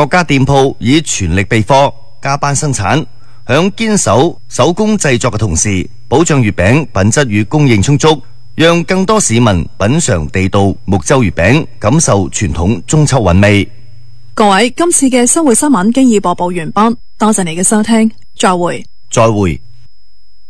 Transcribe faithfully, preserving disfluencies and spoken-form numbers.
各家店鋪以全力備貨，加班生產，響堅守手工製作嘅同時，保障月餅品質與供應充足，讓更多市民品嘗地道木舟月餅，感受傳統中秋韻味。 各位，今次嘅生活新聞經已播報完畢，多謝你嘅收聽，再會。 再會。